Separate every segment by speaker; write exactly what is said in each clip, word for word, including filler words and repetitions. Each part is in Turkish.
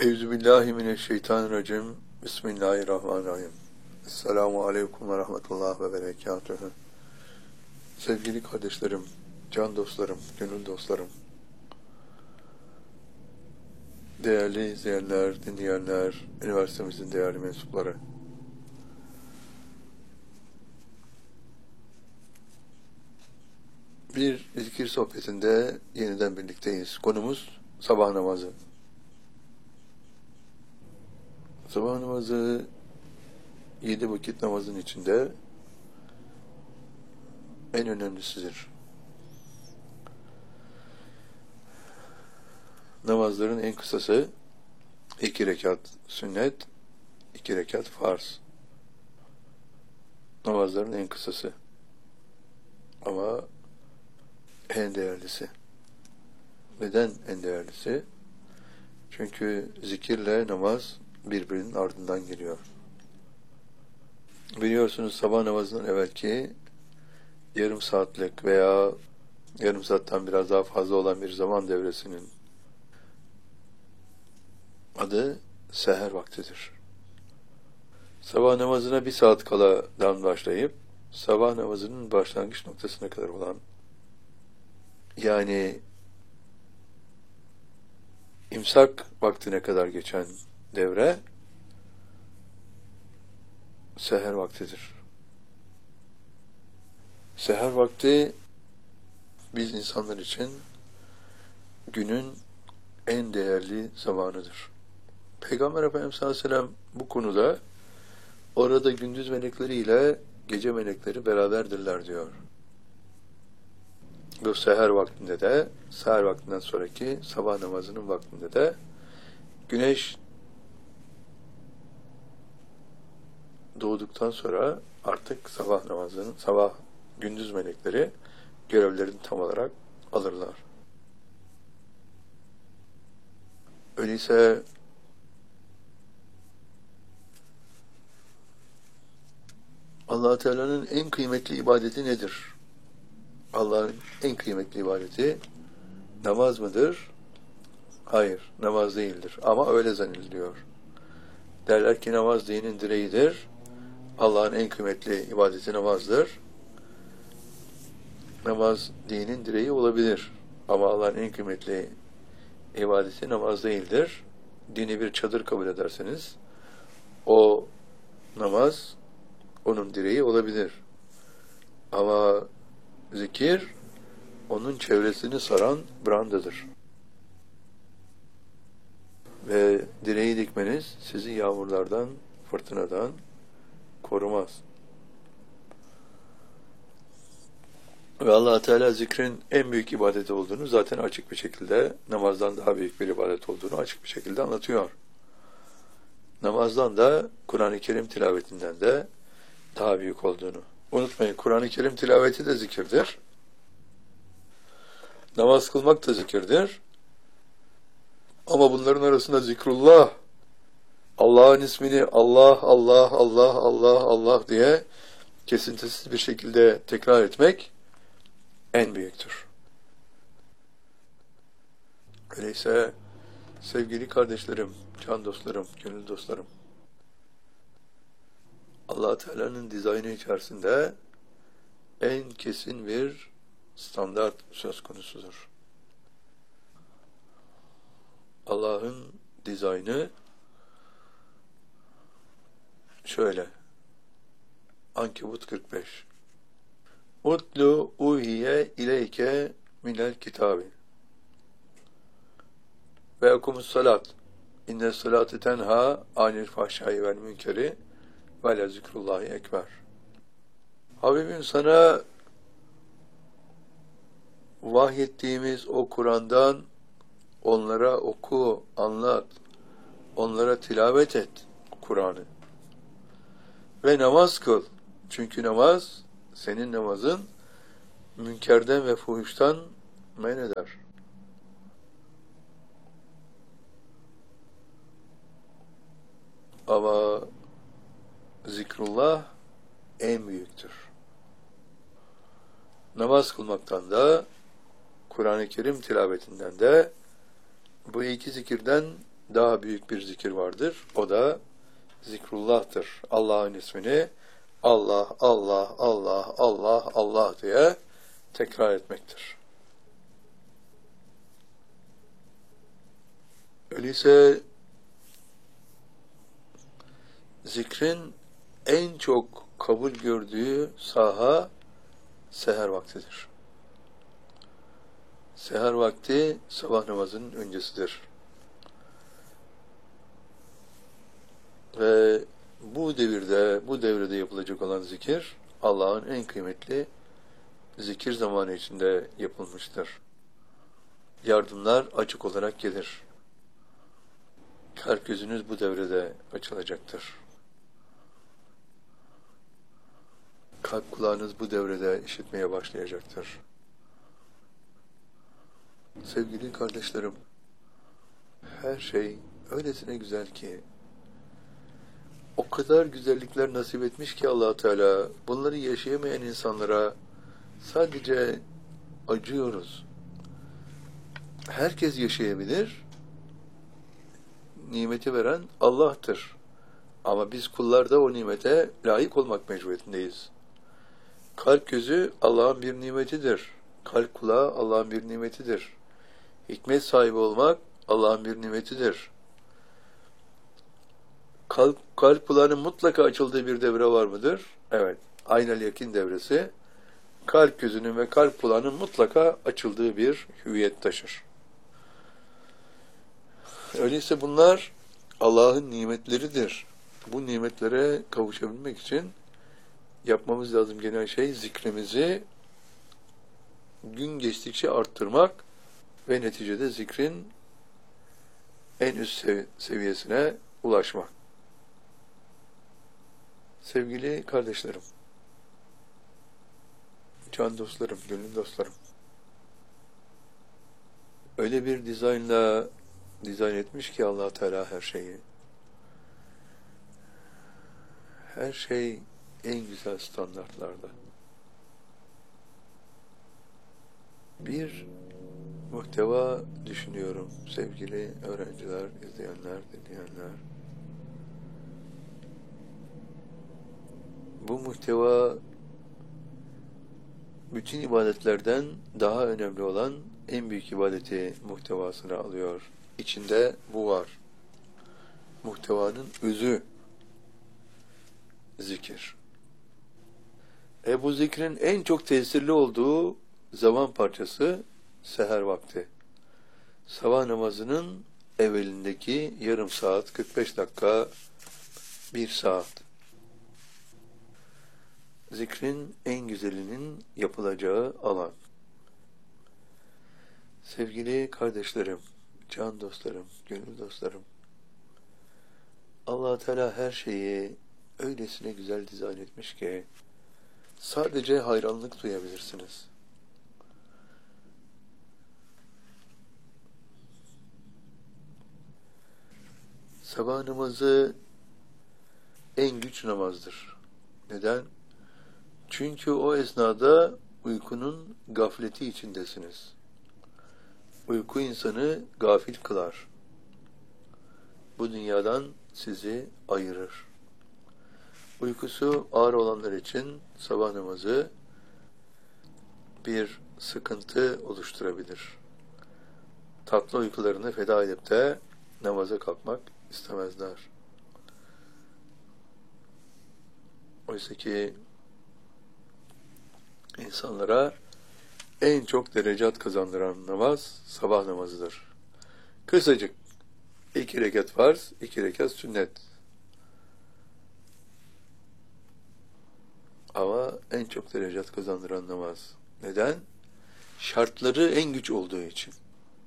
Speaker 1: Euzubillahimineşşeytanirracim. Bismillahirrahmanirrahim. Esselamu aleyküm ve rahmetullah ve berekatühü. Sevgili kardeşlerim, can dostlarım, gönül dostlarım, değerli izleyenler, dinleyenler, üniversitemizin değerli mensupları. Bir zikir sohbetinde yeniden birlikteyiz. Konumuz sabah namazı. Sabah namazı yedi vakit namazın içinde en önemlisidir. Namazların en kısası iki rekat sünnet, iki rekat farz. Namazların en kısası. Ama en değerlisi. Neden en değerlisi? Çünkü zikirle namaz birbirinin ardından geliyor. Biliyorsunuz sabah namazından evvelki yarım saatlik veya yarım saatten biraz daha fazla olan bir zaman devresinin adı seher vaktidir. Sabah namazına bir saat kaladan başlayıp sabah namazının başlangıç noktasına kadar olan, yani imsak vaktine kadar geçen devre seher vaktidir. Seher vakti biz insanlar için günün en değerli zamanıdır. Peygamber Efendimiz sallallahu aleyhi ve sellem bu konuda orada gündüz melekleri ile gece melekleri beraberdirler diyor. Bu seher vaktinde de, seher vaktinden sonraki sabah namazının vaktinde de güneş doğduktan sonra artık sabah namazının, sabah gündüz melekleri görevlerini tam olarak alırlar. Öyleyse Allah Teala'nın en kıymetli ibadeti nedir? Allah'ın en kıymetli ibadeti namaz mıdır? Hayır, namaz değildir. Ama öyle zannediliyor. Derler ki namaz dinin direğidir. Allah'ın en kıymetli ibadeti namazdır. Namaz dinin direği olabilir. Ama Allah'ın en kıymetli ibadeti namaz değildir. Dini bir çadır kabul ederseniz o namaz onun direği olabilir. Ama zikir onun çevresini saran brandadır. Ve direği dikmeniz sizi yağmurlardan, fırtınadan korumaz. Ve Allah Teala zikrin en büyük ibadet olduğunu zaten açık bir şekilde, namazdan daha büyük bir ibadet olduğunu açık bir şekilde anlatıyor. Namazdan da Kur'an-ı Kerim tilavetinden de daha büyük olduğunu. Unutmayın, Kur'an-ı Kerim tilaveti de zikirdir. Namaz kılmak da zikirdir. Ama bunların arasında zikrullah, Allah'ın ismini Allah, Allah, Allah, Allah, Allah diye kesintisiz bir şekilde tekrar etmek en büyüktür. Öyleyse sevgili kardeşlerim, can dostlarım, gönül dostlarım, Allah Teala'nın dizaynı içerisinde en kesin bir standart söz konusudur. Allah'ın dizaynı şöyle. Ankebut kırk beş. Utlu uhiye ileyke minel kitabi. Ve okumus salat. İnne salate tenha anil fahşai vel münkeri ve la zikrullahi ekber. Habibim, sana vahyettiğimiz o Kur'an'dan onlara oku, anlat, onlara tilavet et Kur'an'ı. Ve namaz kıl. Çünkü namaz, senin namazın münkerden ve fuhuştan men eder. Ama zikrullah en büyüktür. Namaz kılmaktan da, Kur'an-ı Kerim tilavetinden de, bu iki zikirden daha büyük bir zikir vardır. O da zikrullah'tır. Allah'ın ismini Allah, Allah, Allah, Allah, Allah diye tekrar etmektir. Öyleyse zikrin en çok kabul gördüğü saha seher vaktidir. Seher vakti sabah namazının öncesidir. Ve bu devirde, bu devrede yapılacak olan zikir, Allah'ın en kıymetli zikir zamanı içinde yapılmıştır. Yardımlar açık olarak gelir. Kalp gözünüz bu devrede açılacaktır. Kalp kulağınız bu devrede işitmeye başlayacaktır. Sevgili kardeşlerim, her şey öylesine güzel ki, o kadar güzellikler nasip etmiş ki Allah Teala, bunları yaşayamayan insanlara sadece acıyoruz. Herkes yaşayabilir, nimeti veren Allah'tır. Ama biz kullar da o nimete layık olmak mecburiyetindeyiz. Kalp gözü Allah'ın bir nimetidir. Kalp kulağı Allah'ın bir nimetidir. Hikmet sahibi olmak Allah'ın bir nimetidir. Kalp, kalp kulağının mutlaka açıldığı bir devre var mıdır? Evet. Aynel yakin devresi, kalp gözünün ve kalp kulağının mutlaka açıldığı bir hüviyet taşır. Öyleyse bunlar Allah'ın nimetleridir. Bu nimetlere kavuşabilmek için yapmamız lazım gelen şey, zikrimizi gün geçtikçe arttırmak ve neticede zikrin en üst sev- seviyesine ulaşmak. Sevgili kardeşlerim, can dostlarım, gönül dostlarım, öyle bir dizaynla dizayn etmiş ki Allah Teala her şeyi. Her şey en güzel standartlarda. Bir muhteva düşünüyorum sevgili öğrenciler, izleyenler, dinleyenler. Bu muhteva bütün ibadetlerden daha önemli olan en büyük ibadeti muhtevasını alıyor. İçinde bu var. Muhtevanın özü zikir. E bu zikrin en çok tesirli olduğu zaman parçası seher vakti. Sabah namazının evvelindeki yarım saat, kırk beş dakika, bir saat. Zikrin en güzelinin yapılacağı alan. Sevgili kardeşlerim, can dostlarım, gönül dostlarım, Allah Teala her şeyi öylesine güzel dizayn etmiş ki sadece hayranlık duyabilirsiniz. Sabah namazı en güç namazdır. Neden? Çünkü o esnada uykunun gafleti içindesiniz. Uyku insanı gafil kılar. Bu dünyadan sizi ayırır. Uykusu ağır olanlar için sabah namazı bir sıkıntı oluşturabilir. Tatlı uykularını feda edip de namaza kalkmak istemezler. Oysa ki insanlara en çok derecat kazandıran namaz sabah namazıdır. Kısacık. İki rekat farz, iki rekat sünnet. Ama en çok derecat kazandıran namaz. Neden? Şartları en güç olduğu için.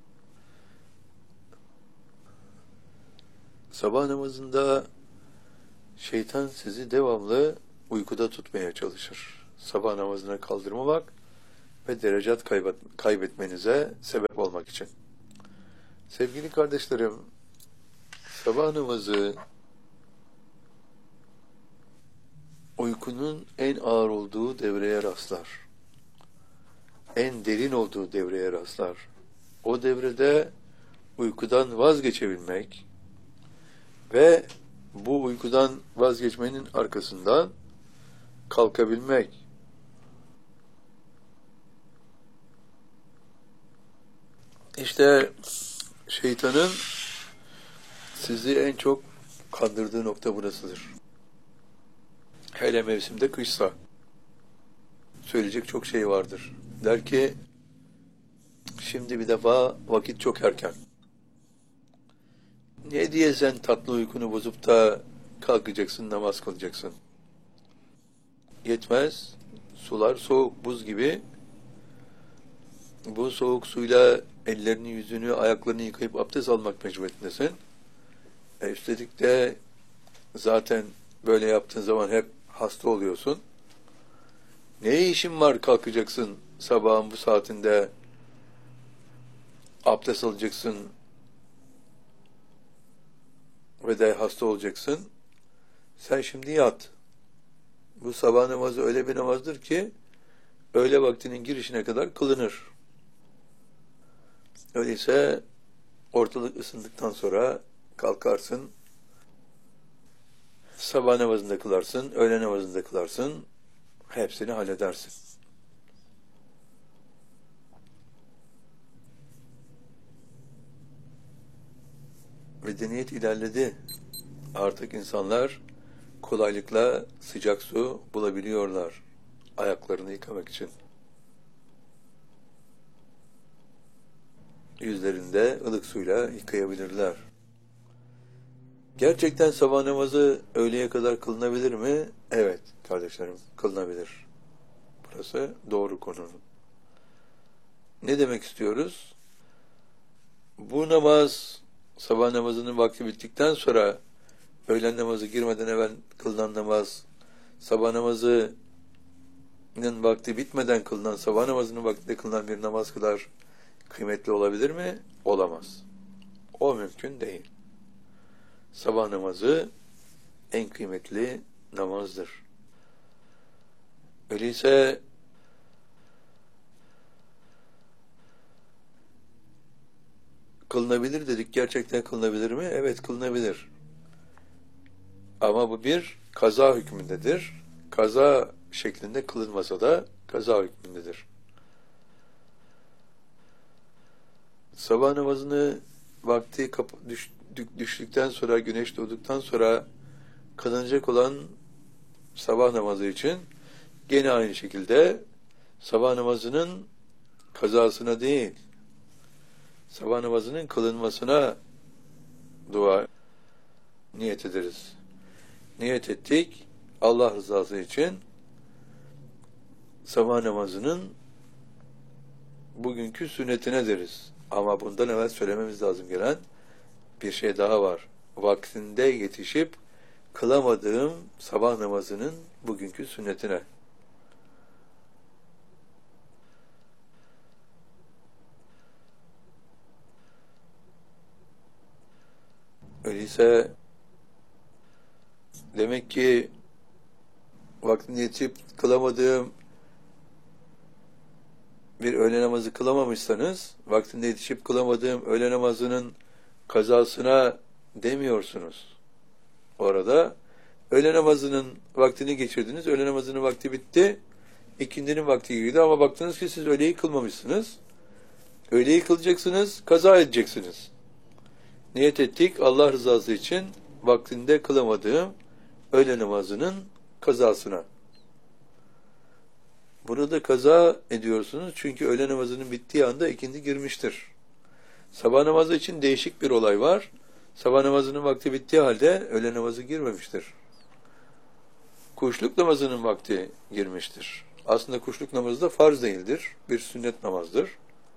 Speaker 1: Sabah namazında şeytan sizi devamlı uykuda tutmaya çalışır. Sabah namazına kaldırmamak ve derecat kaybet, kaybetmenize sebep olmak için. Sevgili kardeşlerim, sabah namazı uykunun en ağır olduğu devreye rastlar. En derin olduğu devreye rastlar. O devrede uykudan vazgeçebilmek, Ve bu uykudan vazgeçmenin arkasından kalkabilmek. İşte şeytanın sizi en çok kandırdığı nokta burasıdır. Hele mevsimde kışsa söyleyecek çok şey vardır. Der ki, şimdi bir defa vakit çok erken. Ne diye sen tatlı uykunu bozup da kalkacaksın, namaz kılacaksın? Yetmez, sular soğuk, buz gibi. Bu soğuk suyla ellerini, yüzünü, ayaklarını yıkayıp abdest almak mecburiyetindesin. E üstelik de zaten böyle yaptığın zaman hep hasta oluyorsun. Ne işin var kalkacaksın sabahın bu saatinde, abdest alacaksın ve de hasta olacaksın. Sen şimdi yat. Bu sabah namazı öyle bir namazdır ki öğle vaktinin girişine kadar kılınır. Öyleyse ortalık ısındıktan sonra kalkarsın, sabah namazında kılarsın, öğle namazında kılarsın, hepsini halledersin. Medeniyet ilerledi. Artık insanlar kolaylıkla sıcak su bulabiliyorlar ayaklarını yıkamak için. Yüzlerinde ılık suyla yıkayabilirler. Gerçekten sabah namazı öğleye kadar kılınabilir mi? Evet kardeşlerim, kılınabilir. Burası doğru konu. Ne demek istiyoruz? Bu namaz, sabah namazının vakti bittikten sonra öğlen namazı girmeden evvel kılınan namaz, sabah namazının vakti bitmeden kılınan, sabah namazının vaktinde kılınan bir namaz kadar kıymetli olabilir mi? Olamaz. O mümkün değil. Sabah namazı en kıymetli namazdır. Öyleyse kılınabilir dedik. Gerçekten kılınabilir mi? Evet, kılınabilir. Ama bu bir kaza hükmündedir. Kaza şeklinde kılınmasa da kaza hükmündedir. Sabah namazını vakti düş, düştükten sonra, güneş doğduktan sonra kılınacak olan sabah namazı için gene aynı şekilde sabah namazının kazasına değil, sabah namazının kılınmasına dua niyet ederiz. Niyet ettik, Allah rızası için sabah namazının bugünkü sünnetine deriz. Ama bundan evvel söylememiz lazım gelen bir şey daha var. Vaktinde yetişip kılamadığım sabah namazının bugünkü sünnetine. Öyleyse demek ki vaktinde yetişip kılamadığım bir öğle namazı kılamamışsanız, vaktinde yetişip kılamadığım öğle namazının kazasına demiyorsunuz. Orada öğle namazının vaktini geçirdiniz, öğle namazının vakti bitti, ikindinin vakti girdi ama baktınız ki siz öğleyi kılmamışsınız. Öğleyi kılacaksınız, kaza edeceksiniz. Niyet ettik Allah rızası için vaktinde kılamadığım öğle namazının kazasına. Burada kaza ediyorsunuz çünkü öğle namazının bittiği anda ikindi girmiştir. Sabah namazı için değişik bir olay var. Sabah namazının vakti bittiği halde öğle namazı girmemiştir. Kuşluk namazının vakti girmiştir. Aslında kuşluk namazı da farz değildir. Bir sünnet namazdır.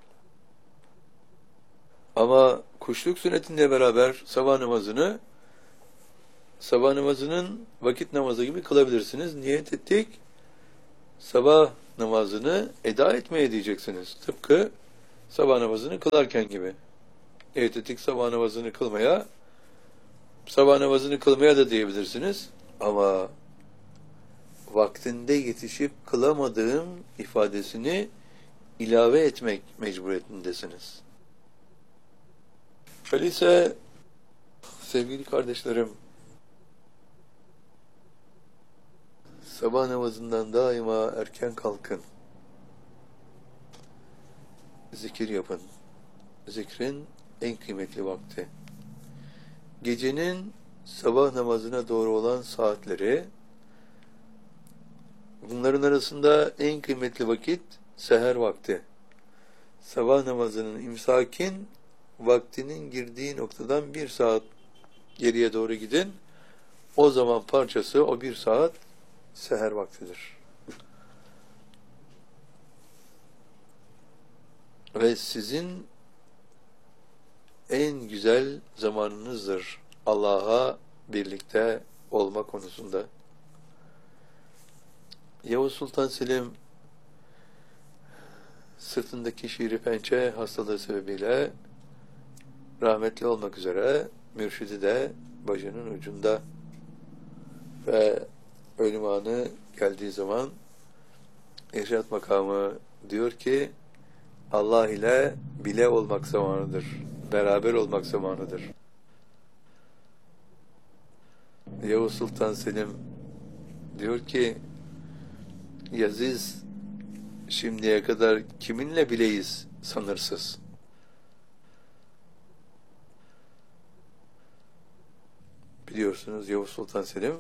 Speaker 1: Ama kuşluk sünnetinle beraber sabah namazını sabah namazının vakit namazı gibi kılabilirsiniz. Niyet ettik. Sabah namazını eda etmeye diyeceksiniz. Tıpkı sabah namazını kılarken gibi. Niyet ettik sabah namazını kılmaya, sabah namazını kılmaya da diyebilirsiniz. Ama vaktinde yetişip kılamadığım ifadesini ilave etmek mecburiyetindesiniz. Öyleyse Sevgili kardeşlerim, sabah namazından daima erken kalkın. Zikir yapın. Zikrin en kıymetli vakti. Gecenin sabah namazına doğru olan saatleri, bunların arasında en kıymetli vakit seher vakti. Sabah namazının imsakin vaktinin girdiği noktadan bir saat geriye doğru gidin. O zaman parçası o bir saat seher vaktidir. Ve sizin en güzel zamanınızdır Allah'a birlikte olma konusunda. Yavuz Sultan Selim sırtındaki şiiri pençe hastalığı sebebiyle rahmetli olmak üzere, mürşidi de bacının ucunda ve ölüm anı geldiği zaman irşad makamı diyor ki Allah ile bile olmak zamanıdır, beraber olmak zamanıdır. Yavuz Sultan Selim diyor ki Yaziz, şimdiye kadar kiminle bileyiz sanırsız. Biliyorsunuz Yavuz Sultan Selim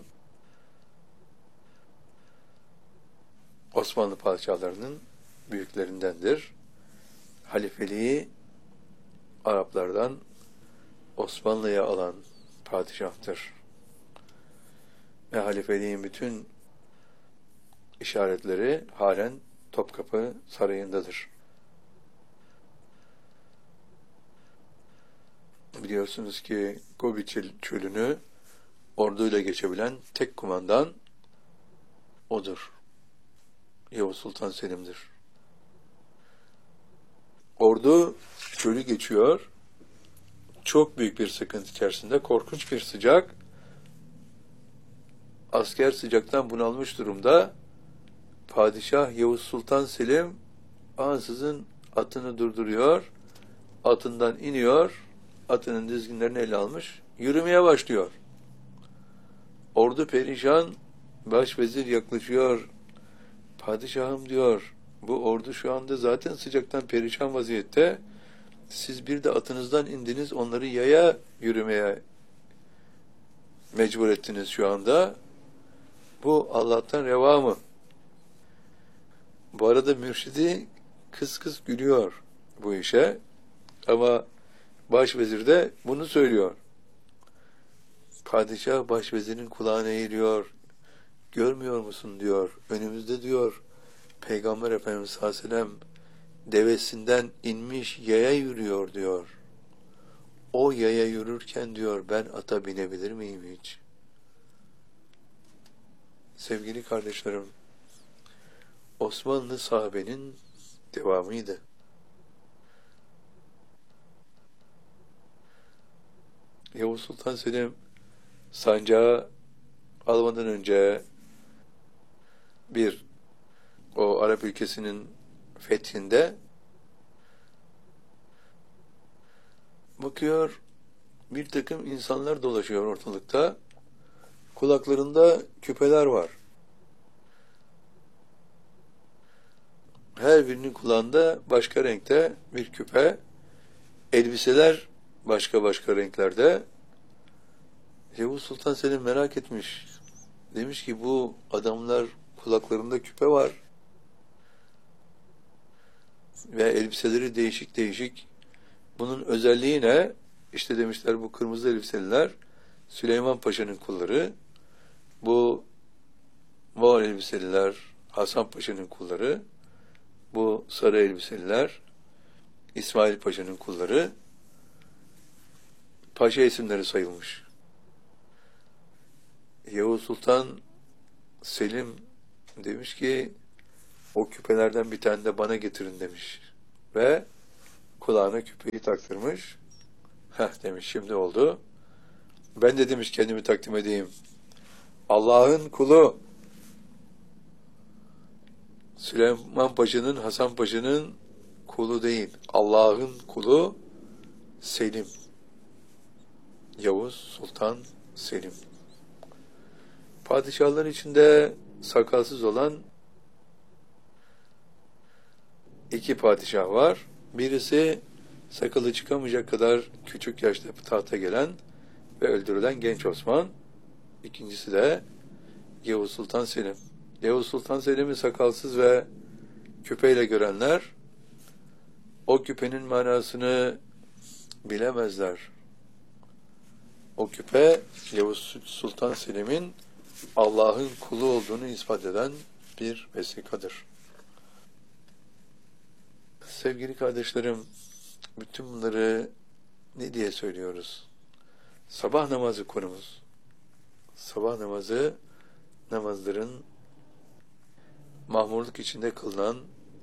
Speaker 1: Osmanlı padişahlarının büyüklerindendir. Halifeliği Araplardan Osmanlı'ya alan padişahtır. Ve halifeliğin bütün işaretleri halen Topkapı Sarayı'ndadır. Biliyorsunuz ki Gobi Çölü'nü orduyla geçebilen tek kumandan odur. Yavuz Sultan Selim'dir. Ordu çölü geçiyor. Çok büyük bir sıkıntı içerisinde, korkunç bir sıcak. Asker sıcaktan bunalmış durumda. Padişah Yavuz Sultan Selim ansızın atını durduruyor. Atından iniyor. Atının dizginlerini ele almış. Yürümeye başlıyor. Ordu perişan. Başvezir yaklaşıyor. Padişahım diyor, bu ordu şu anda zaten sıcaktan perişan vaziyette. Siz bir de atınızdan indiniz, onları yaya yürümeye mecbur ettiniz şu anda. Bu Allah'tan reva mı? Bu arada mürşidi kıs kıs gülüyor bu işe. Ama başvezir de bunu söylüyor. Padişah başvezirin kulağına eğiliyor. Görmüyor musun diyor. Önümüzde diyor Peygamber Efendimiz sallallahu aleyhi ve sellem devesinden inmiş yaya yürüyor diyor. O yaya yürürken diyor ben ata binebilir miyim hiç? Sevgili kardeşlerim, Osmanlı sahabenin devamıydı. Yavuz Sultan Selim sancağı almadan önce bir o Arap ülkesinin fethinde bakıyor bir takım insanlar dolaşıyor ortalıkta. Kulaklarında küpeler var. Her birinin kulağında başka renkte bir küpe. Elbiseler başka başka renklerde. Yavuz Sultan Selim merak etmiş. Demiş ki bu adamlar kulaklarında küpe var. Ve elbiseleri değişik değişik. Bunun özelliği ne? İşte demişler bu kırmızı elbiseliler Süleyman Paşa'nın kulları. Bu mor elbiseliler Hasan Paşa'nın kulları. Bu sarı elbiseliler İsmail Paşa'nın kulları. Paşa isimleri sayılmış. Yavuz Sultan Selim demiş ki o küpelerden bir tane de bana getirin demiş. Ve kulağına küpeyi taktırmış. Heh demiş şimdi oldu. Ben de demiş kendimi takdim edeyim. Allah'ın kulu Süleyman Paşa'nın, Hasan Paşa'nın kulu değil. Allah'ın kulu Selim. Yavuz Sultan Selim. Padişahlar içinde sakalsız olan iki padişah var. Birisi sakalı çıkamayacak kadar küçük yaşta tahta gelen ve öldürülen Genç Osman. İkincisi de Yavuz Sultan Selim. Yavuz Sultan Selim'i sakalsız ve küpeyle görenler o küpenin manasını bilemezler. O küpe Yavuz Sultan Selim'in Allah'ın kulu olduğunu ispat eden bir vesikadır. Sevgili kardeşlerim, bütün bunları ne diye söylüyoruz? Sabah namazı konumuz. Sabah namazı, namazların mahmurluk içinde kılınan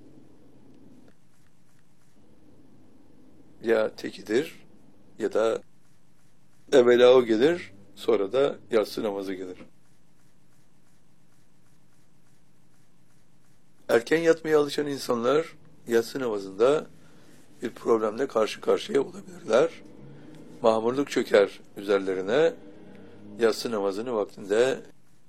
Speaker 1: ya tekidir ya da evvela o gelir, sonra da yatsı namazı gelir. Erken yatmaya alışan insanlar yatsı namazında bir problemle karşı karşıya olabilirler. Mahmurluk çöker üzerlerine, yatsı namazını vaktinde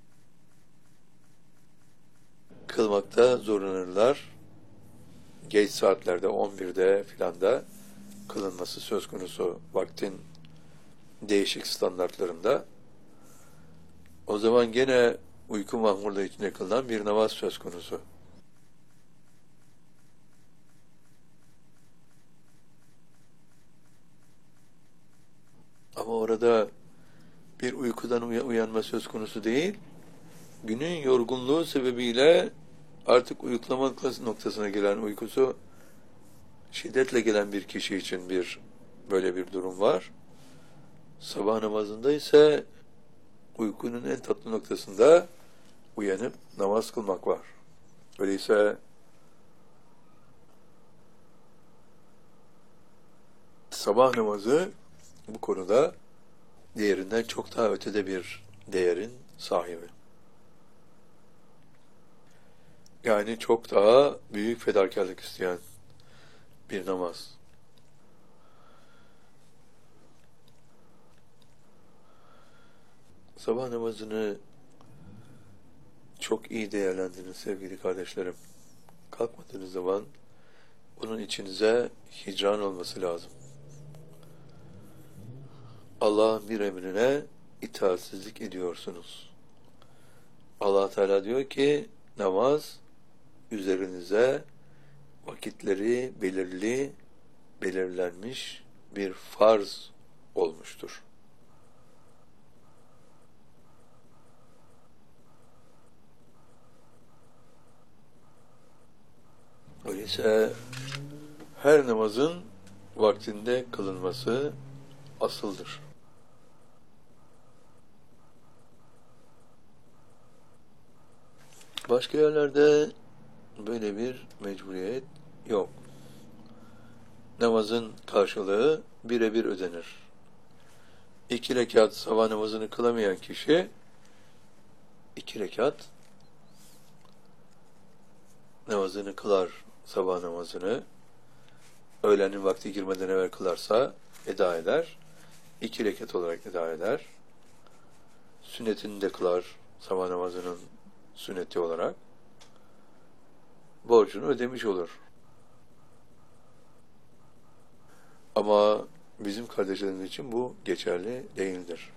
Speaker 1: kılmakta zorlanırlar. Geç saatlerde on birde filan da kılınması söz konusu vaktin değişik standartlarında. O zaman gene uyku mahmurluğu içinde kılınan bir namaz söz konusu. Ama orada bir uykudan uyanma söz konusu değil, günün yorgunluğu sebebiyle artık uyuklamak noktasına gelen, uykusu şiddetle gelen bir kişi için bir böyle bir durum var. Sabah namazında ise uykunun en tatlı noktasında uyanıp namaz kılmak var. Öyleyse sabah namazı bu konuda diğerinden çok daha ötede bir değerin sahibi. Yani çok daha büyük fedakarlık isteyen bir namaz. Sabah namazını çok iyi değerlendirin sevgili kardeşlerim. Kalkmadığınız zaman bunun içinize hicran olması lazım. Allah'ın bir emrine itaatsizlik ediyorsunuz. Allah Teala diyor ki namaz üzerinize vakitleri belirli, belirlenmiş bir farz olmuştur. Öyleyse her namazın vaktinde kılınması asıldır. Başka yerlerde böyle bir mecburiyet yok. Namazın karşılığı birebir ödenir. İki rekat sabah namazını kılamayan kişi iki rekat namazını kılar, sabah namazını öğlenin vakti girmeden evvel kılarsa eda eder. İki rekat olarak eda eder. Sünnetini de kılar, sabah namazının sünneti olarak. Borcunu ödemiş olur. Ama bizim kardeşlerimiz için bu geçerli değildir.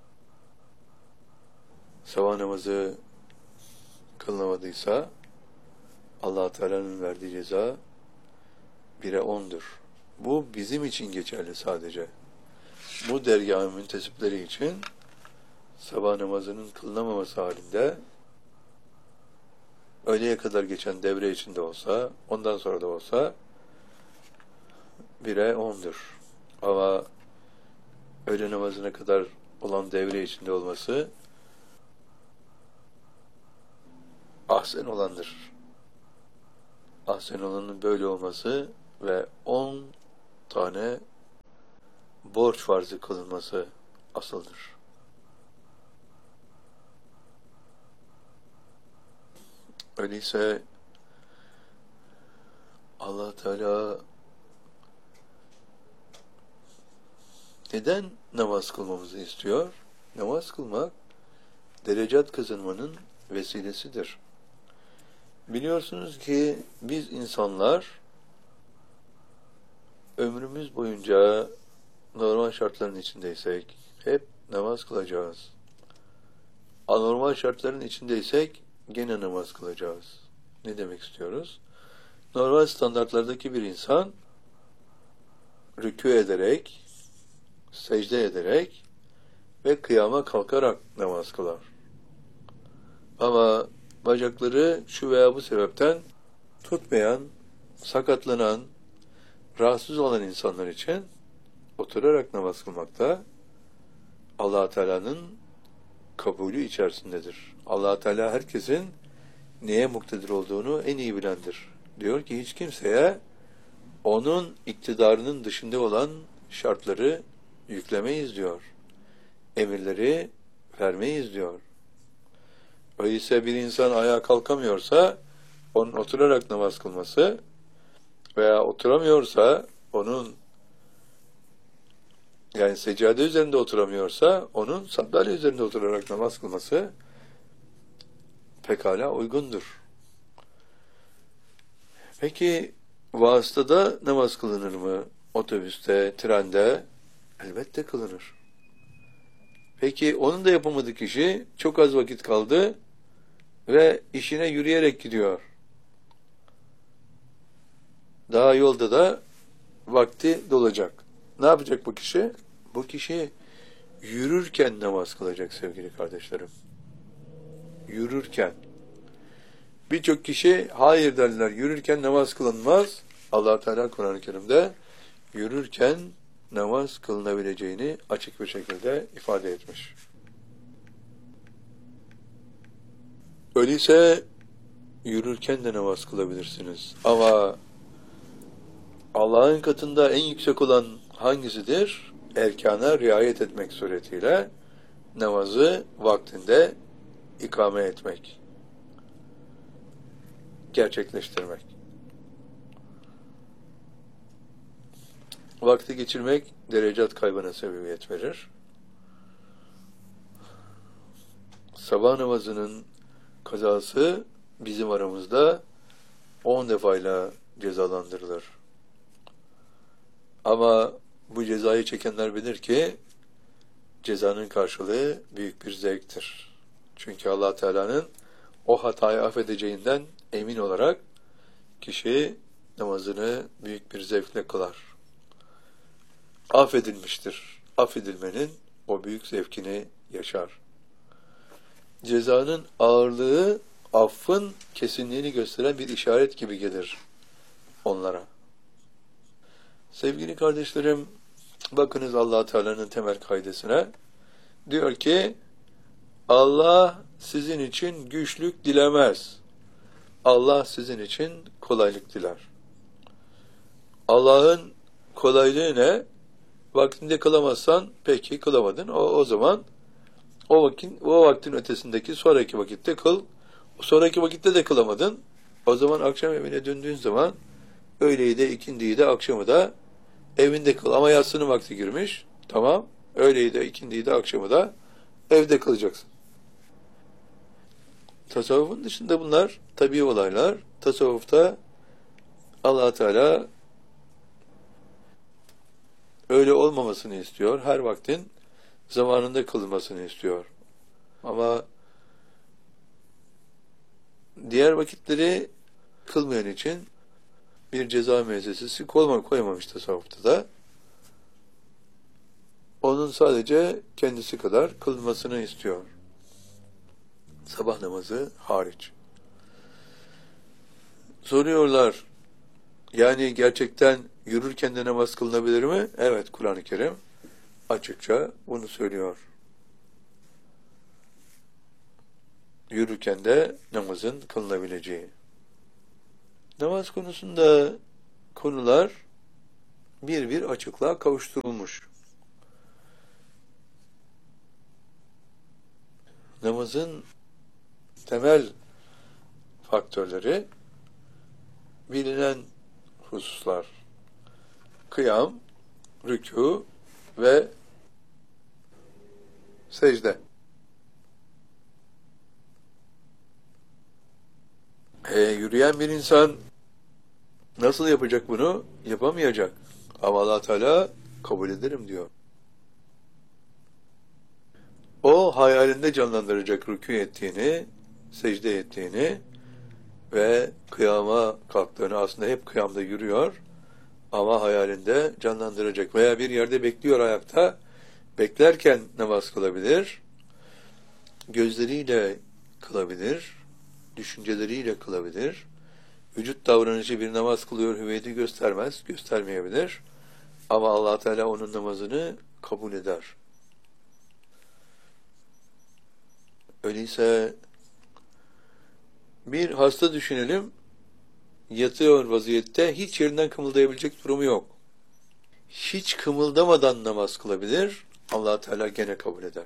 Speaker 1: Sabah namazı kılınamadıysa Allah Teala'nın verdiği ceza bire ondur. Bu bizim için geçerli sadece. Bu dergâh-ı müntesipleri için sabah namazının kılınamaması halinde öğleye kadar geçen devre içinde olsa, ondan sonra da olsa bire ondur. Ama öğle namazına kadar olan devre içinde olması ahsen olandır. Ahsen olanın böyle olması ve on tane borç farzı kılınması asıldır. Öyleyse Allah Teala Neden namaz kılmamızı istiyor? Namaz kılmak, derecat kazanmanın vesilesidir. Biliyorsunuz ki biz insanlar ömrümüz boyunca normal şartların içindeysek hep namaz kılacağız. Anormal şartların içindeysek gene namaz kılacağız. Ne demek istiyoruz? Normal standartlardaki bir insan rükû ederek, secde ederek ve kıyama kalkarak namaz kılar. Ama bacakları şu veya bu sebepten tutmayan, sakatlanan, rahatsız olan insanlar için oturarak namaz kılmakta Allah Teala'nın kabulü içerisindedir. Allah Teala herkesin neye muktedir olduğunu en iyi bilendir. Diyor ki hiç kimseye onun iktidarının dışında olan şartları yüklemeyiz diyor. Emirleri vermeyiz diyor. Öyleyse bir insan ayağa kalkamıyorsa onun oturarak namaz kılması veya oturamıyorsa onun yani seccade üzerinde oturamıyorsa onun sandalye üzerinde oturarak namaz kılması pekala uygundur. Peki vasıtada namaz kılınır mı? Otobüste, trende? Elbette kılınır. Peki onun da yapamadığı kişi çok az vakit kaldı ve işine yürüyerek gidiyor. Daha yolda da vakti dolacak. Ne yapacak bu kişi? Bu kişi yürürken namaz kılacak sevgili kardeşlerim. Yürürken. Birçok kişi hayır derler, yürürken namaz kılınmaz. Allah Teala Kur'an-ı Kerim'de yürürken namaz kılınabileceğini açık bir şekilde ifade etmiş. Öyleyse yürürken de namaz kılabilirsiniz. Ama Allah'ın katında en yüksek olan hangisidir? Erkana riayet etmek suretiyle namazı vaktinde ikame etmek, gerçekleştirmek. Vakti geçirmek derecat kaybına sebebiyet verir. Sabah namazının kazası bizim aramızda on defayla cezalandırılır. Ama bu cezayı çekenler bilir ki cezanın karşılığı büyük bir zevktir. Çünkü Allah Teala'nın o hatayı affedeceğinden emin olarak kişi namazını büyük bir zevkle kılar. Affedilmiştir. Affedilmenin o büyük zevkini yaşar. Cezanın ağırlığı affın kesinliğini gösteren bir işaret gibi gelir onlara. Sevgili kardeşlerim, bakınız Allah Teala'nın temel kaidesine. Diyor ki, Allah sizin için güçlük dilemez. Allah sizin için kolaylık diler. Allah'ın kolaylığı ne? Vaktinde kılamazsan, peki kılamadın. O, o zaman o vaktin, o vaktin ötesindeki sonraki vakitte kıl. O sonraki vakitte de kılamadın. O zaman akşam evine döndüğün zaman öğleyi de, ikindiyi de, akşamı da evinde kıl. Ama yatsının vakti girmiş. Tamam. Öğleyi de, ikindiyi de, akşamı da evde kılacaksın. Tasavvufun dışında bunlar tabii olaylar. Tasavvufta Allah Teala öyle olmamasını istiyor. Her vaktin zamanında kılınmasını istiyor. Ama diğer vakitleri kılmayan için bir ceza müessesesi koymamış tasavvufta da. Onun sadece kendisi kadar kılınmasını istiyor. Sabah namazı hariç. Soruyorlar, yani gerçekten yürürken de namaz kılınabilir mi? Evet, Kur'an-ı Kerim açıkça bunu söylüyor. Yürürken de namazın kılınabileceği. Namaz konusunda konular bir bir açıklığa kavuşturulmuş. Namazın temel faktörleri bilinen hususlar. Kıyam, rükû ve Secde. E, yürüyen bir insan nasıl yapacak bunu? Yapamayacak. Ama Allah Teala kabul ederim diyor. O hayalinde canlandıracak rükû ettiğini, secde ettiğini ve kıyama kalktığını, aslında hep kıyamda yürüyor ama hayalinde canlandıracak veya bir yerde bekliyor ayakta, beklerken namaz kılabilir, gözleriyle kılabilir, düşünceleriyle kılabilir, vücut davranışı bir namaz kılıyor hüviyeti göstermez, göstermeyebilir ama Allah Teala onun namazını kabul eder. Öyleyse bir hasta düşünelim, yatıyor vaziyette, hiç yerinden kımıldayabilecek durumu yok. Hiç kımıldamadan namaz kılabilir, Allah Teala gene kabul eder.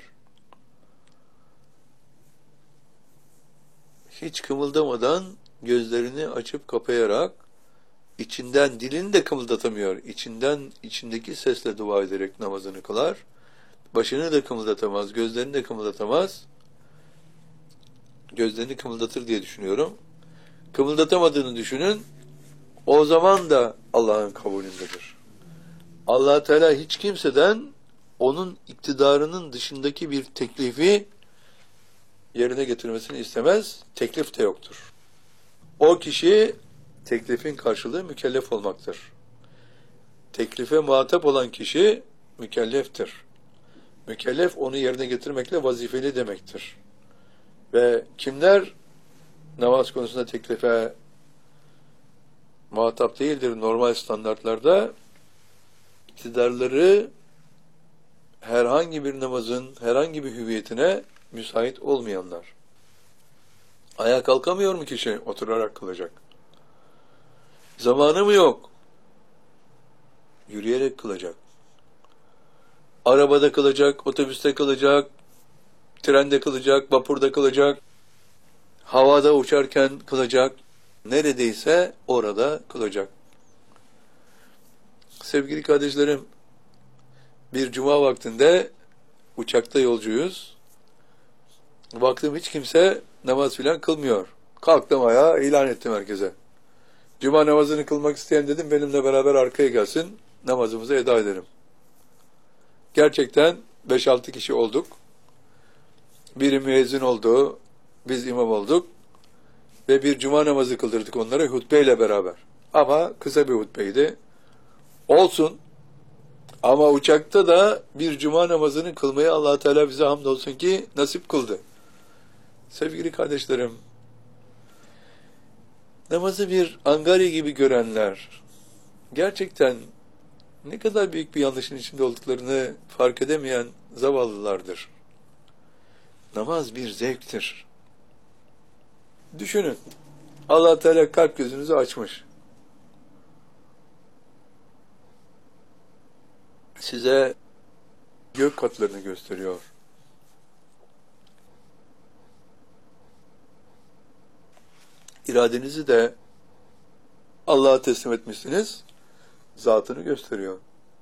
Speaker 1: Hiç kımıldamadan gözlerini açıp kapayarak, içinden dilini de kımıldatamıyor, içinden içindeki sesle dua ederek namazını kılar, başını da kımıldatamaz, gözlerini de kımıldatamaz, gözlerini kımıldatır diye düşünüyorum. Kımıldatamadığını düşünün, o zaman da Allah'ın kabulündedir. Allah Teala hiç kimseden onun iktidarının dışındaki bir teklifi yerine getirmesini istemez, teklif de yoktur. O kişi teklifin karşılığı mükellef olmaktır. Teklife muhatap olan kişi mükelleftir. Mükellef onu yerine getirmekle vazifeli demektir. Ve kimler namaz konusunda teklife muhatap değildir normal standartlarda? İktidarları herhangi bir namazın herhangi bir hüviyetine müsait olmayanlar. Ayağa kalkamıyor mu kişi? Oturarak kılacak. Zamanı mı yok? Yürüyerek kılacak. Arabada kılacak, otobüste kılacak, trende kılacak, vapurda kılacak, havada uçarken kılacak, neredeyse orada kılacak. Sevgili kardeşlerim, bir cuma vaktinde uçakta yolcuyuz. Baktım hiç kimse namaz filan kılmıyor. Kalktım ayağa, ilan ettim herkese. Cuma namazını kılmak isteyen dedim, benimle beraber arkaya gelsin, namazımızı eda edelim. Gerçekten beş altı kişi olduk. Biri müezzin oldu, biz imam olduk ve bir cuma namazı kıldırdık onlara hutbeyle beraber. Ama kısa bir hutbeydi. Olsun. Ama uçakta da bir cuma namazını kılmaya Allah Teala bize hamdolsun ki nasip kıldı. Sevgili kardeşlerim, namazı bir angarya gibi görenler gerçekten ne kadar büyük bir yanlışın içinde olduklarını fark edemeyen zavallılardır. Namaz bir zevktir. Düşünün, Allah Teala kalp gözünüzü açmış. Size gök katlarını gösteriyor. İradenizi de Allah'a teslim etmişsiniz, zatını gösteriyor.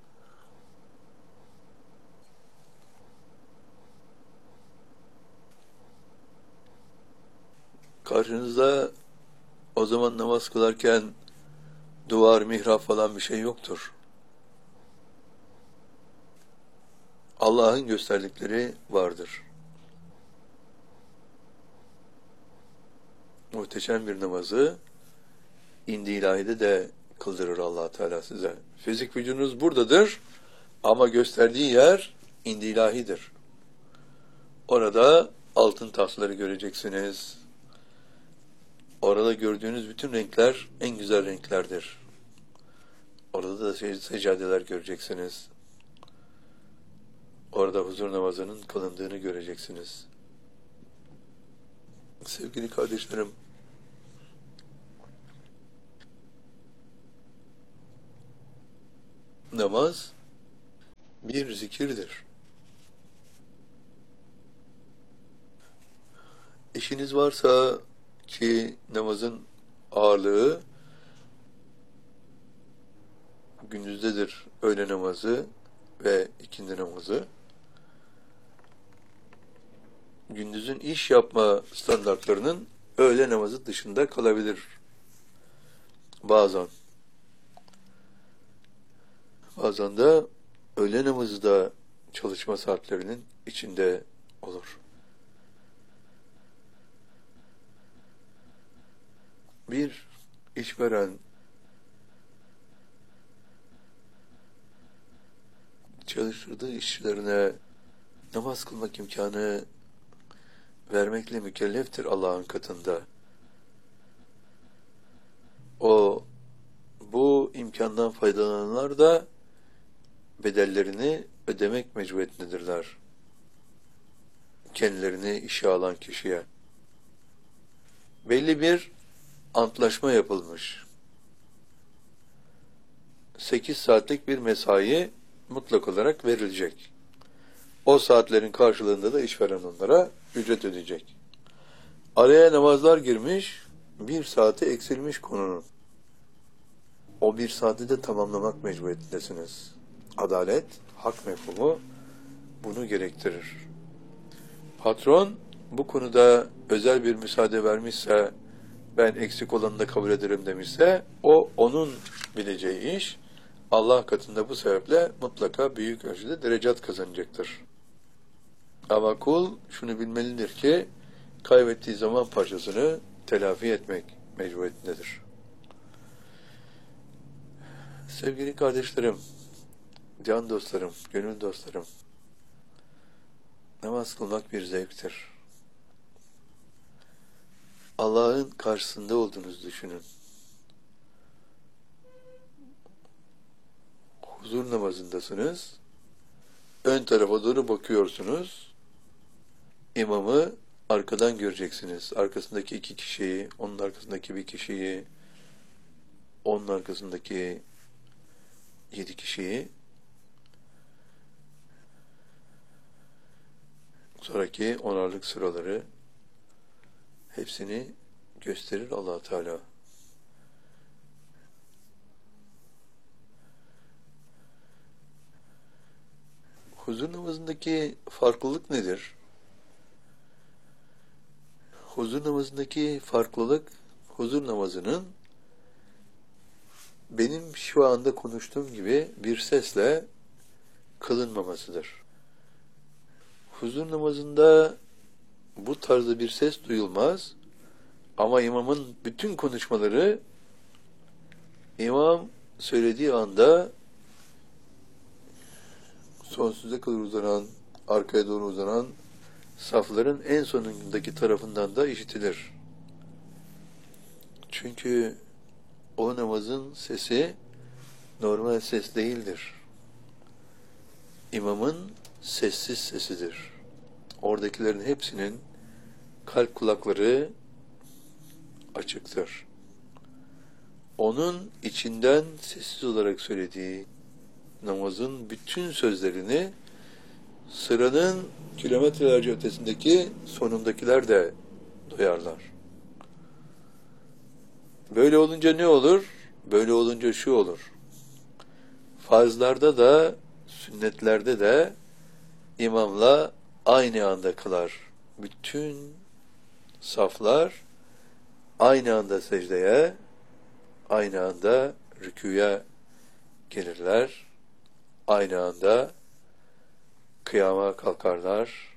Speaker 1: Karşınızda o zaman namaz kılarken duvar, mihrap falan bir şey yoktur. Allah'ın gösterdikleri vardır. Muhteşem bir namazı indi ilahide de kıldırır Allah Teala size. Fizik vücudunuz buradadır ama gösterdiği yer indi ilahidir. Orada altın taşları göreceksiniz. Orada gördüğünüz bütün renkler en güzel renklerdir. Orada da seccadeler göreceksiniz. Orada huzur namazının kılındığını göreceksiniz. Sevgili kardeşlerim, namaz bir zikirdir. İşiniz varsa ki namazın ağırlığı gündüzdedir, öğle namazı ve ikindi namazı. gündüzün iş yapma standartlarının öğle namazı dışında kalabilir bazen. Bazen de öğle namazı da çalışma saatlerinin içinde olur. Bir işveren çalıştırdığı işçilerine namaz kılmak imkanı vermekle mükelleftir Allah'ın katında. O bu imkandan faydalananlar da bedellerini ödemek mecburiyetindedirler. Kendilerini işe alan kişiye. Belli bir antlaşma yapılmış. Sekiz saatlik bir mesai mutlak olarak verilecek. O saatlerin karşılığında da işveren onlara ücret ödeyecek. Araya namazlar girmiş, bir saati eksilmiş konunun. O bir saati de tamamlamak mecburiyetindesiniz. Adalet, hak mefhumu bunu gerektirir. Patron bu konuda özel bir müsaade vermişse, ben eksik olanı da kabul ederim demişse, o onun bileceği iş, Allah katında bu sebeple mutlaka büyük ölçüde derecat kazanacaktır. Ama kul şunu bilmelidir ki, kaybettiği zaman parçasını telafi etmek mecburiyetindedir. Sevgili kardeşlerim, can dostlarım, gönül dostlarım, namaz kılmak bir zevktir. Allah'ın karşısında olduğunuzu düşünün. Huzur namazındasınız, ön tarafa doğru bakıyorsunuz, imamı arkadan göreceksiniz. Arkasındaki iki kişiyi, onun arkasındaki bir kişiyi, onun arkasındaki yedi kişiyi, sonraki onarlık sıraları, hepsini gösterir Allah Teala. Huzur namazındaki farklılık nedir? Huzur namazındaki farklılık, huzur namazının benim şu anda konuştuğum gibi bir sesle kılınmamasıdır. Huzur namazında bu tarzda bir ses duyulmaz ama imamın bütün konuşmaları imam söylediği anda sonsuza kadar uzanan, arkaya doğru uzanan safların en sonundaki tarafından da işitilir. Çünkü o namazın sesi normal ses değildir. İmamın sessiz sesidir. Oradakilerin hepsinin kalp kulakları açıktır. Onun içinden sessiz olarak söylediği namazın bütün sözlerini sıranın kilometrelerce ötesindeki sonundakiler de duyarlar. Böyle olunca ne olur? Böyle olunca şu olur. Farzlarda da, sünnetlerde de imamla aynı anda kılar. Bütün saflar aynı anda secdeye, aynı anda rükûya gelirler. Aynı anda kıyama kalkarlar.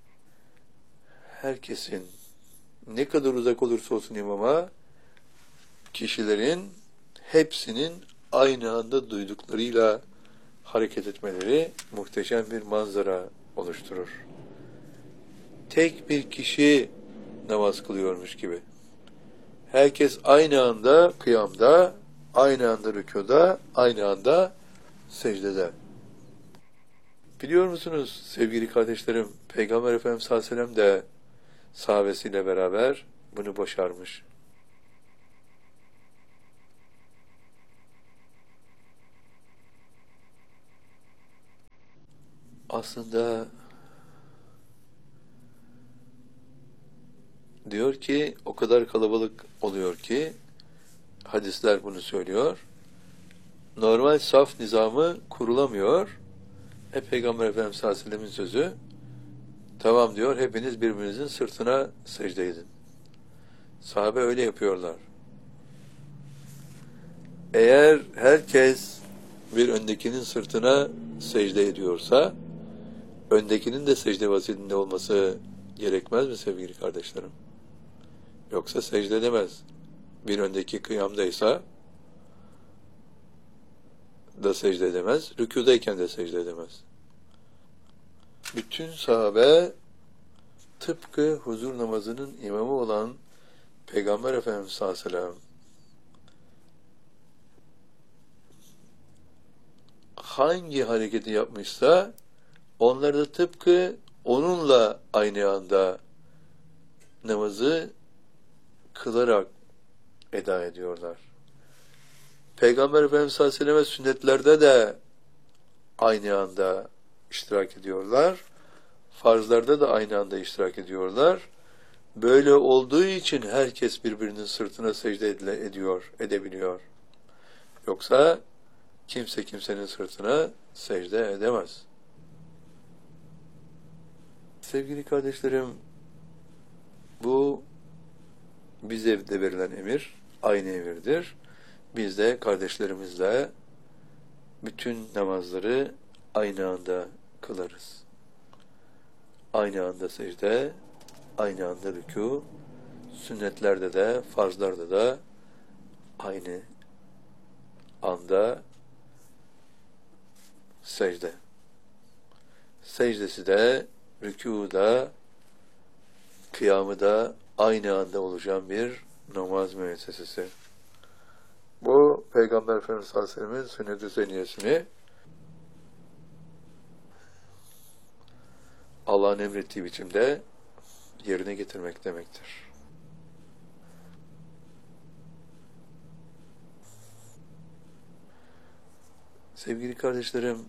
Speaker 1: Herkesin ne kadar uzak olursa olsun imama, kişilerin hepsinin aynı anda duyduklarıyla hareket etmeleri muhteşem bir manzara oluşturur. Tek bir kişi namaz kılıyormuş gibi. Herkes aynı anda kıyamda, aynı anda rükûda, aynı anda secdede. Biliyor musunuz sevgili kardeşlerim, Peygamber Efendimiz sallallahu aleyhi ve sellem de sahabesiyle beraber bunu başarmış. Aslında diyor ki o kadar kalabalık oluyor ki hadisler bunu söylüyor. Normal saf nizamı kurulamıyor. E Peygamber Efendimiz sallallahu aleyhi ve sellem'in sözü Tamam diyor, hepiniz birbirinizin sırtına secde edin. Sahabe öyle yapıyorlar. Eğer herkes bir öndekinin sırtına secde ediyorsa, öndekinin de secde vaziyetinde olması gerekmez mi sevgili kardeşlerim? Yoksa secde edemez. Bir öndeki kıyamdaysa da secde edemez, rükûdayken de secde edemez. Bütün sahabe tıpkı huzur namazının imamı olan Peygamber Efendimiz sallallahu aleyhi ve sellem hangi hareketi yapmışsa onlar da tıpkı onunla aynı anda namazı kılarak eda ediyorlar. Peygamber Efendimiz sallallahu aleyhi ve sellem sünnetlerde de aynı anda iştirak ediyorlar. Farzlarda da aynı anda iştirak ediyorlar. Böyle olduğu için herkes birbirinin sırtına secde edile, ediyor, edebiliyor. Yoksa kimse kimsenin sırtına secde edemez. Sevgili kardeşlerim, bu bize de verilen emir aynı emirdir. Biz de kardeşlerimizle bütün namazları aynı anda kılarız. Aynı anda secde, aynı anda rükû, sünnetlerde de, farzlarda da aynı anda secde. Secdesi de, rükû da, kıyamı da aynı anda oluşan bir namaz müessesesi. Bu Peygamber Efendimiz sallallahu aleyhi ve sellem'in sünnet-i seniyesini Allah'ın emrettiği biçimde yerine getirmek demektir. Sevgili kardeşlerim,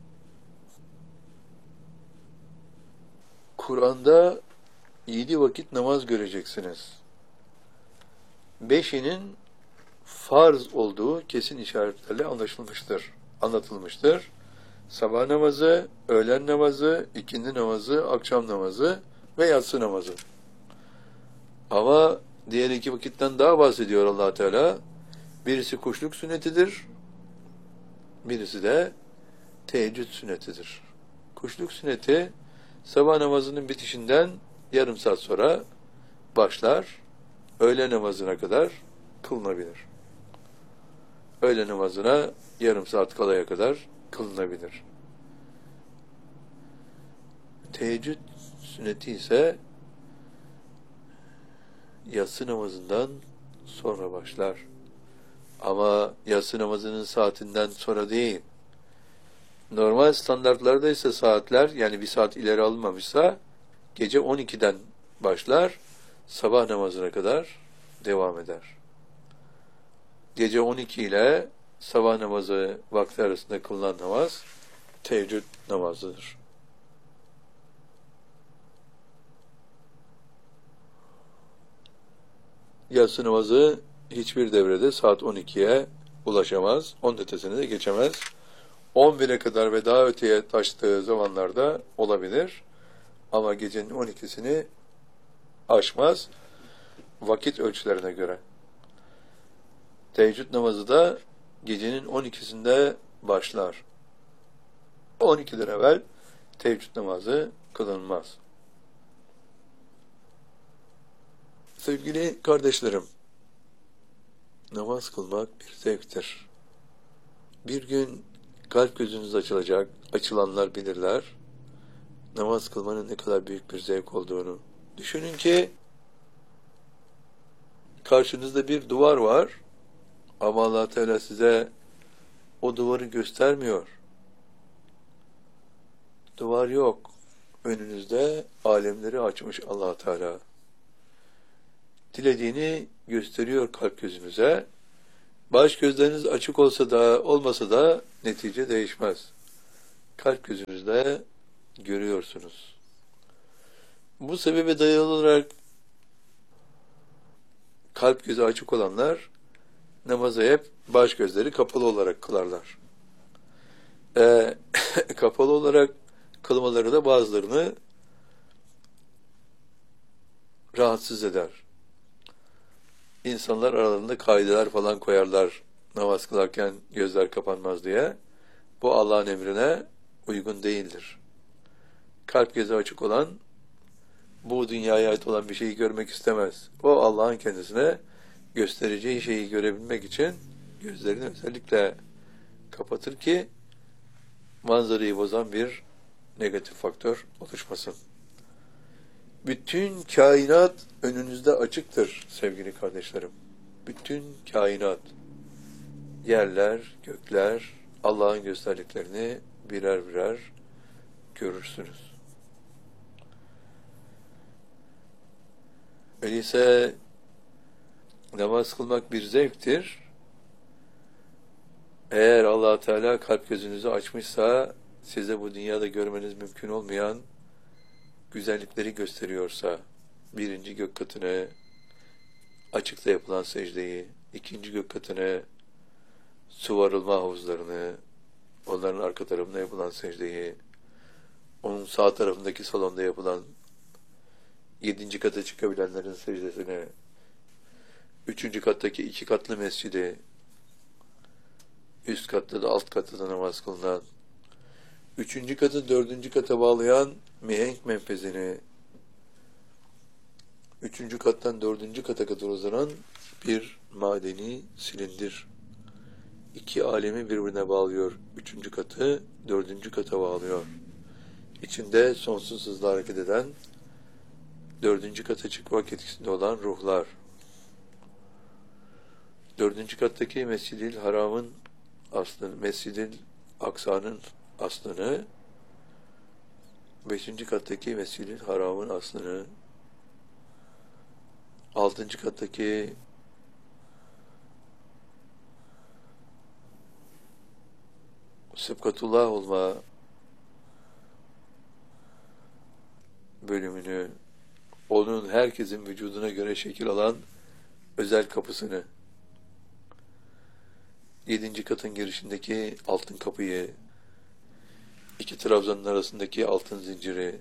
Speaker 1: Kur'an'da yedi vakit namaz göreceksiniz. Beşinin farz olduğu kesin işaretlerle anlaşılmıştır, anlatılmıştır. Sabah namazı, öğlen namazı, ikindi namazı, akşam namazı ve yatsı namazı. Ama diğer iki vakitten daha bahsediyor Allah Teala. Birisi kuşluk sünnetidir, birisi de teheccüd sünnetidir. Kuşluk sünneti sabah namazının bitişinden yarım saat sonra başlar, öğle namazına kadar kılınabilir. Öğle namazına yarım saat kalaya kadar kılınabilir. Teheccüd sünneti ise yatsı namazından sonra başlar. Ama yatsı namazının saatinden sonra değil. Normal standartlarda ise saatler, yani bir saat ileri alınmamışsa gece on ikiden başlar, sabah namazına kadar devam eder. Gece on iki ile sabah namazı vakti arasında kılınan namaz teheccüd namazıdır. Yatsı namazı hiçbir devrede saat on ikiye ulaşamaz. on ötesine de geçemez. on bire kadar ve daha öteye taştığı zamanlarda olabilir. Ama gecenin on ikisini aşmaz vakit ölçülerine göre. Teheccüd namazı da gecenin on ikisinde başlar. on ikiden evvel teheccüd namazı kılınmaz. Sevgili kardeşlerim, namaz kılmak bir zevktir. Bir gün kalp gözünüz açılacak, açılanlar bilirler. Namaz kılmanın ne kadar büyük bir zevk olduğunu. Düşünün ki karşınızda bir duvar var ama Allah Teala size o duvarı göstermiyor. Duvar yok. Önünüzde alemleri açmış Allah Teala. Dilediğini gösteriyor kalp gözünüze. Baş gözleriniz açık olsa da olmasa da netice değişmez. Kalp gözünüzde görüyorsunuz. Bu sebebe dayalı olarak kalp gözü açık olanlar namazı hep baş gözleri kapalı olarak kılarlar. Ee, kapalı olarak kılmaları da bazılarını rahatsız eder. İnsanlar aralarında kaideler falan koyarlar namaz kılarken gözler kapanmaz diye. Bu Allah'ın emrine uygun değildir. Kalp gözü açık olan bu dünyaya ait olan bir şeyi görmek istemez. O Allah'ın kendisine göstereceği şeyi görebilmek için gözlerini özellikle kapatır ki manzarayı bozan bir negatif faktör oluşmasın. Bütün kainat önünüzde açıktır sevgili kardeşlerim. Bütün kainat, yerler, gökler, Allah'ın gösterdiklerini birer birer görürsünüz. Öyleyse namaz kılmak bir zevktir. Eğer Allah Teala kalp gözünüzü açmışsa, size bu dünyada görmeniz mümkün olmayan güzellikleri gösteriyorsa, birinci gök katını, açıkta yapılan secdeyi, ikinci gök katını, su varılma havuzlarını, onların arka tarafında yapılan secdeyi, onun sağ tarafındaki salonda yapılan yedinci kata çıkabilenlerin secdesini, üçüncü kattaki iki katlı mescidi, üst katta da alt katta da namaz kılınan, üçüncü katı dördüncü kata bağlayan mihenk menfezini, üçüncü kattan dördüncü kata kadar uzanan bir madeni silindir. İki alemi birbirine bağlıyor. Üçüncü katı dördüncü kata bağlıyor. İçinde sonsuz hızla hareket eden, dördüncü kata çıkmak etkisinde olan ruhlar. Dördüncü kattaki Mescid-i Haram'ın aslını, Mescid-i Aksa'nın aslını, beşinci kattaki Mescid-i Haram'ın aslını, altıncı kattaki Sıbkatullah olma bölümünü, onun herkesin vücuduna göre şekil alan özel kapısını, yedinci katın girişindeki altın kapıyı, iki trabzanın arasındaki altın zinciri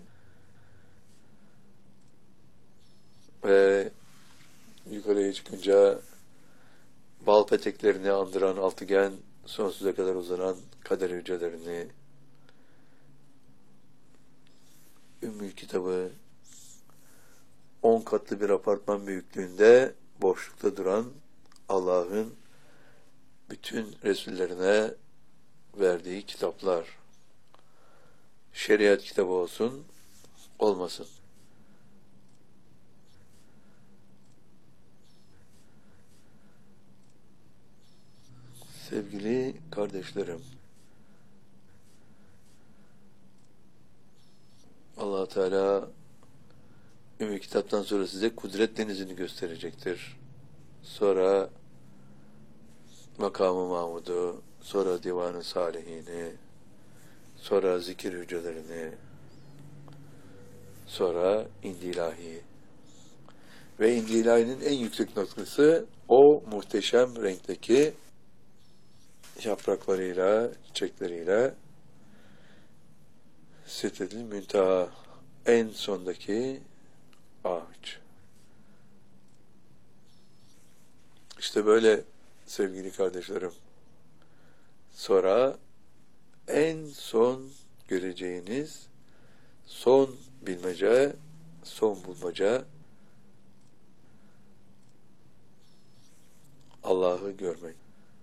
Speaker 1: ve yukarıya çıkınca bal peteklerini andıran altıgen, sonsuza kadar uzanan kader hücrelerini, Ümmül Kitabı, on katlı bir apartman büyüklüğünde boşlukta duran Allah'ın bütün Resullerine verdiği kitaplar, şeriat kitabı olsun, olmasın. Sevgili kardeşlerim, Allah Teala Ümmü Kitap'tan sonra size kudret denizini gösterecektir. Sonra Makamı Mahmud'u, sonra Divan-ı Salihini, sonra zikir hücrelerini, sonra İndi İlahi. Ve İndi İlahi'nin en yüksek noktası o muhteşem renkteki yapraklarıyla, çiçekleriyle Sidretil Münteha, en sondaki ağaç. İşte böyle sevgili kardeşlerim. Sonra en son göreceğiniz son bilmece, son bulmaca Allah'ı görmek.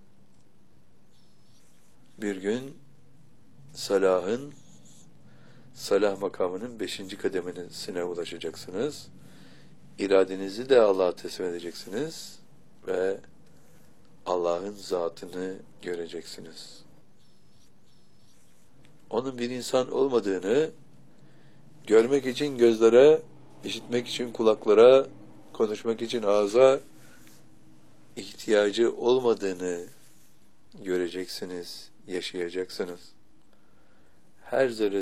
Speaker 1: Bir gün salahın, salah makamının beşinci kademesine ulaşacaksınız. İradenizi de Allah'a teslim edeceksiniz ve Allah'ın zatını göreceksiniz. Onun bir insan olmadığını, görmek için gözlere, işitmek için kulaklara, konuşmak için ağza ihtiyacı olmadığını göreceksiniz, yaşayacaksınız. Her zerre